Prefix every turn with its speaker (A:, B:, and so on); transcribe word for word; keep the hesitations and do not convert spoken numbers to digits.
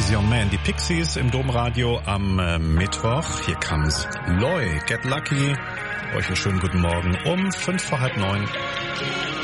A: Easy on Man. Die Pixies im Domradio am äh, Mittwoch. Hier kommt's. Loy, Get Lucky. Euch einen schönen guten Morgen um fünf vor halb neun.